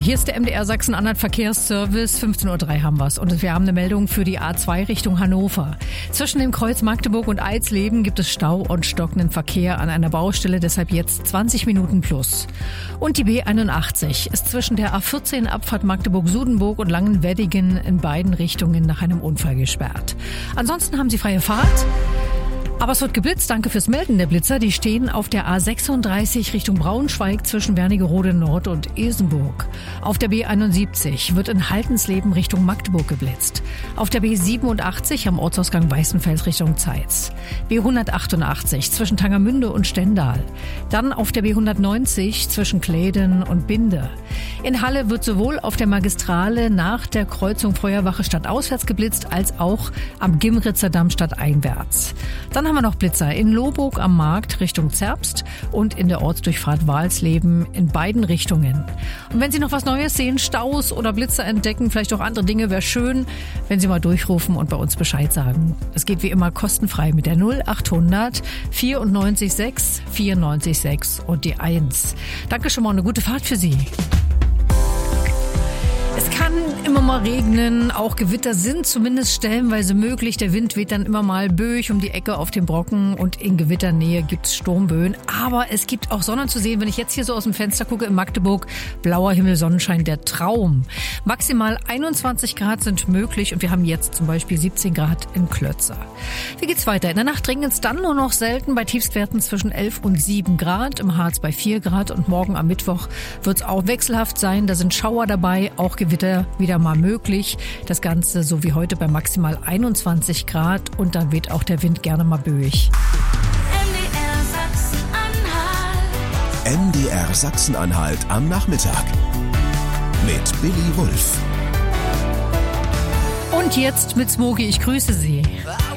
hier ist der MDR Sachsen-Anhalt Verkehrsservice. 15:03 Uhr haben wir's. Und wir haben eine Meldung für die A2 Richtung Hannover. Zwischen dem Kreuz Magdeburg und Eisleben gibt es Stau und stockenden Verkehr an einer Baustelle, deshalb jetzt 20 Minuten plus. Und die B81 ist zwischen der A14 Abfahrt Magdeburg-Sudenburg und Langenweddingen in beiden Richtungen nach einem Unfall gesperrt. Ansonsten haben Sie freie Fahrt. Aber es wird geblitzt. Danke fürs Melden der Blitzer. Die stehen auf der A36 Richtung Braunschweig zwischen Wernigerode Nord und Isenburg. Auf der B71 wird in Haltensleben Richtung Magdeburg geblitzt. Auf der B87 am Ortsausgang Weißenfels Richtung Zeitz. B188 zwischen Tangermünde und Stendal. Dann auf der B190 zwischen Kläden und Binde. In Halle wird sowohl auf der Magistrale nach der Kreuzung Feuerwache stadtauswärts geblitzt, als auch am Gimritzer Damm stadteinwärts. Dann haben wir noch Blitzer in Lohburg am Markt Richtung Zerbst und in der Ortsdurchfahrt Walsleben in beiden Richtungen. Und wenn Sie noch was Neues sehen, Staus oder Blitzer entdecken, vielleicht auch andere Dinge, wäre schön, wenn Sie mal durchrufen und bei uns Bescheid sagen. Es geht wie immer kostenfrei mit der 0800 94 6 94 6 und die 1. Danke schon mal, eine gute Fahrt für Sie. Es kann immer mal regnen, auch Gewitter sind zumindest stellenweise möglich. Der Wind weht dann immer mal böig um die Ecke auf dem Brocken und in Gewitternähe gibt es Sturmböen. Aber es gibt auch Sonne zu sehen, wenn ich jetzt hier so aus dem Fenster gucke in Magdeburg. Blauer Himmel, Sonnenschein, der Traum. Maximal 21 Grad sind möglich und wir haben jetzt zum Beispiel 17 Grad in Klötzer. Wie geht's weiter? In der Nacht regnet es dann nur noch selten bei Tiefstwerten zwischen 11 und 7 Grad, im Harz bei 4 Grad und morgen am Mittwoch wird es auch wechselhaft sein. Da sind Schauer dabei, auch Gewitter wieder mal möglich. Das Ganze so wie heute bei maximal 21 Grad und dann weht auch der Wind gerne mal böig. MDR Sachsen-Anhalt am Nachmittag mit Billy Wulff. Und jetzt mit Smoky, ich grüße Sie.